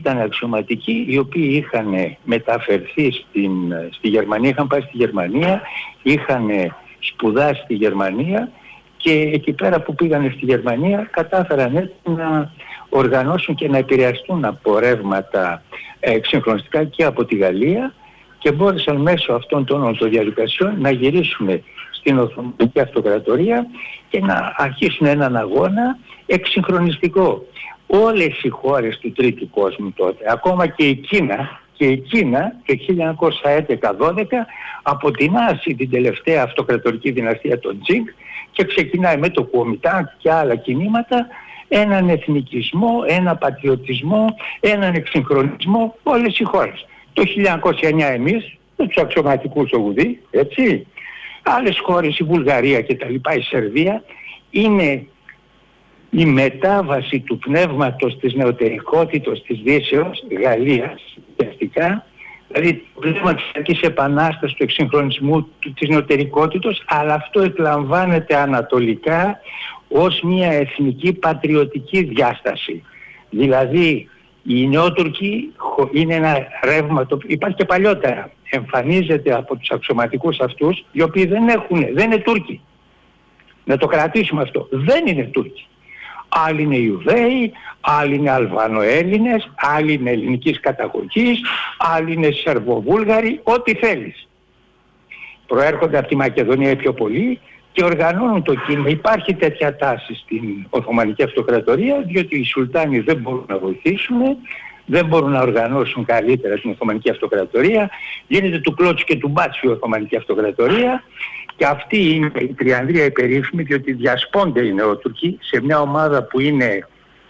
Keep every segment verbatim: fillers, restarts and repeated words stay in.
ήταν αξιωματικοί οι οποίοι είχαν μεταφερθεί στην, στη Γερμανία, είχαν πάει στη Γερμανία, είχαν σπουδάσει στη Γερμανία και εκεί πέρα που πήγανε στη Γερμανία κατάφεραν έτσι να οργανώσουν και να επηρεαστούν από ρεύματα εξυγχρονιστικά και από τη Γαλλία και μπόρεσαν μέσω αυτών των, των διαδικασιών να γυρίσουν στην Οθωμανική Αυτοκρατορία και να αρχίσουν έναν αγώνα εξυγχρονιστικό. Όλες οι χώρες του τρίτου κόσμου τότε, ακόμα και η Κίνα, και η Κίνα το χίλια εννιακόσια έντεκα δώδεκα αποτινάσει την τελευταία αυτοκρατορική δυναστεία των Τσινγκ και ξεκινάει με το Κουομιτάνγκ και άλλα κινήματα έναν εθνικισμό, έναν πατριωτισμό, έναν εξυγχρονισμό όλες οι χώρες. Το χίλια εννιακόσια εννιά εμείς, με τους αξιωματικούς ογουδί, έτσι, άλλες χώρες, η Βουλγαρία και τα λοιπά, η Σερβία, είναι η μετάβαση του πνεύματος της νεωτερικότητος της Δύσεως, Γαλλίας, ουσιαστικά, δηλαδή το πνεύμα της επανάστασης, του εξυγχρονισμού, της νεωτερικότητος, αλλά αυτό εκλαμβάνεται ανατολικά ως μια εθνική πατριωτική διάσταση. Δηλαδή οι Νεότουρκοι είναι ένα ρεύμα, το υπάρχει και παλιότερα, εμφανίζεται από τους αξιωματικούς αυτούς, οι οποίοι δεν έχουν, δεν είναι Τούρκοι. Να το κρατήσουμε αυτό. Δεν είναι Τούρκοι. Άλλοι είναι Ιουδαίοι, άλλοι είναι Αλβανοέλληνες, άλλοι είναι ελληνικής καταγωγής, άλλοι είναι Σερβοβούλγαροι, ό,τι θέλεις. Προέρχονται από τη Μακεδονία οι πιο πολλοί και οργανώνουν το κίνημα. Υπάρχει τέτοια τάση στην Οθωμανική Αυτοκρατορία, διότι οι Σουλτάνοι δεν μπορούν να βοηθήσουν, δεν μπορούν να οργανώσουν καλύτερα την Οθωμανική Αυτοκρατορία. Γίνεται του κλώτσου και του μπάτσου η Οθωμανική Αυτοκρατορία και αυτή είναι η τριανδρία η περίφημη, διότι διασπώνται οι Νεότουρκοι σε μια ομάδα που είναι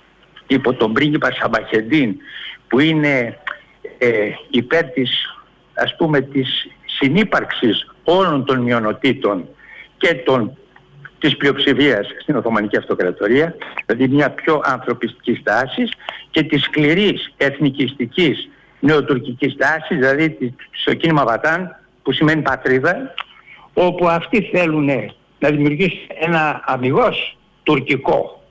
υπό τον πρίγκιπα Σαμπαχεντίν, που είναι ε, υπέρ της, ας πούμε, της συνύπαρξης όλων των μειονοτήτων και των, της πλειοψηφίας στην Οθωμανική Αυτοκρατορία, δηλαδή μια πιο ανθρωπιστική στάση και της σκληρής εθνικιστικής νεοτουρκικής τάσης, δηλαδή στο κίνημα Βατάν, που σημαίνει πατρίδα, όπου αυτοί θέλουν να δημιουργήσουν ένα αμιγώς τουρκικό.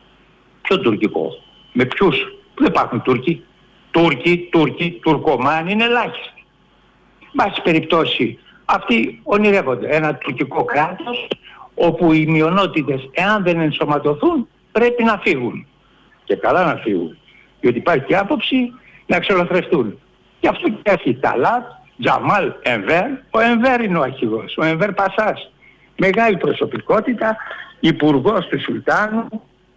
Ποιο τουρκικό? Με ποιους? Δεν υπάρχουν Τούρκοι. Τούρκοι, Τούρκοι, Τουρκομάνοι είναι ελάχιστοι. Βάση περιπτώσει, αυτοί ονειρεύονται ένα τουρκικό κράτος όπου οι μειονότητες, εάν δεν ενσωματωθούν, πρέπει να φύγουν. Και καλά να φύγουν. Διότι υπάρχει και άποψη να εξολοθρευτούν. Γι' αυτό και έχει Ταλάτ, Τζαμάλ, Ενβέρ. Ο Ενβέρ είναι ο αρχηγός, ο Ενβέρ Πασάς. Μεγάλη προσωπικότητα, υπουργός του Σουλτάνου,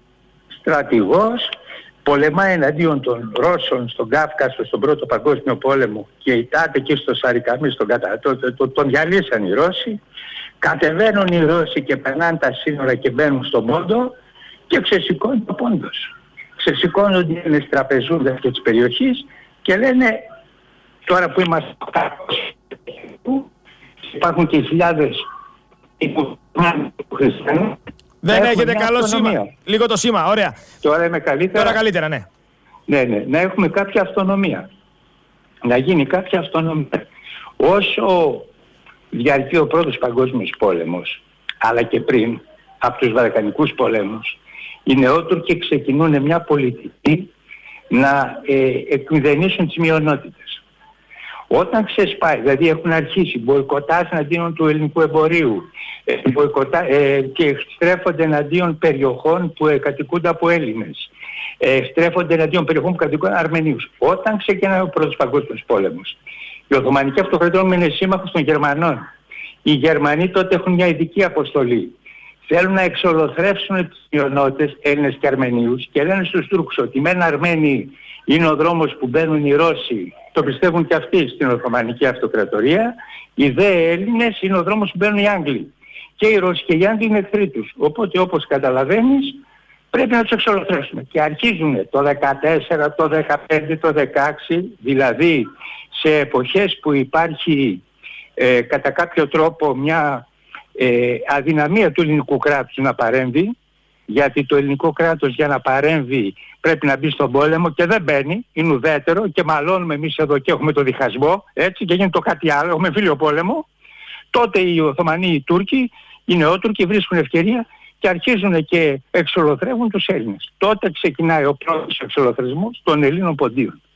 στρατηγός, πολεμάει εναντίον των Ρώσων στον Κάφκασο, στον Πρώτο Παγκόσμιο Πόλεμο και οι Τάτε και στο Σαρικαμί, στον κατα... το, το, το, τον διαλύσαν οι Ρώσοι. Κατεβαίνουν οι Ρώσοι και περνάνε τα σύνορα και μπαίνουν στον Πόντο και ξεσηκώνει ο Πόντος. Ξεσηκώνονται οι Έλληνες τραπεζούντες και της περιοχής και λένε, τώρα που είμαστε υπάρχουν και χιλιάδες χριστιανοί. Δεν έχετε καλό σήμα. Λίγο το σήμα, ωραία. Τώρα είμαι καλύτερα. Τώρα καλύτερα, ναι. Ναι, ναι, να έχουμε κάποια αυτονομία. Να γίνει κάποια αυτονομία. Όσο διαρκεί ο πρώτος παγκόσμιος πόλεμος, αλλά και πριν, από τους Βαλκανικούς πολέμους, οι Νεότουρκοι ξεκινούν μια πολιτική να ε, εκμηδενήσουν τις μειονότητες. Όταν ξεσπάει, δηλαδή έχουν αρχίσει μποϊκοτάζ εναντίον του ελληνικού εμπορίου ε, μποϊκοτά, ε, και στρέφονται εναντίον περιοχών που ε, κατοικούνται από Έλληνες, ε, στρέφονται εναντίον περιοχών που κατοικούνται Αρμενίους. Όταν ξεκινάει ο πρώτος παγκόσμιος πόλεμος, η Οθωμανική Αυτοκρατορία είναι σύμμαχος των Γερμανών. Οι Γερμανοί τότε έχουν μια ειδική αποστολή. Θέλουν να εξολοθρεύσουν τις μειονότητες Έλληνες και Αρμενίους και λένε στους Τούρκους ότι μεν Αρμένοι είναι ο δρόμος που μπαίνουν οι Ρώσοι, το πιστεύουν και αυτοί στην Οθωμανική Αυτοκρατορία, οι δε Έλληνες είναι ο δρόμος που μπαίνουν οι Άγγλοι. Και οι Ρώσοι και οι Άγγλοι είναι εχθροί τους. Οπότε όπως καταλαβαίνεις πρέπει να τους εξολοθρεύσουμε. Και αρχίζουν το δεκατέσσερα, το δεκαπέντε, το δεκαέξι, δηλαδή σε εποχές που υπάρχει ε, κατά κάποιο τρόπο μια ε, αδυναμία του ελληνικού κράτους να παρέμβει, γιατί το ελληνικό κράτος για να παρέμβει πρέπει να μπει στον πόλεμο και δεν μπαίνει, είναι ουδέτερο και μαλώνουμε εμείς εδώ και έχουμε το διχασμό, έτσι, και γίνεται το κάτι άλλο, έχουμε φίλιο πόλεμο. Τότε οι Οθωμανοί, οι Τούρκοι, οι Νεότουρκοι βρίσκουν ευκαιρία και αρχίζουν και εξολοθρεύουν τους Έλληνες. Τότε ξεκινάει ο πρώτος εξολοθρισμός των Ελλήνων ποντίων.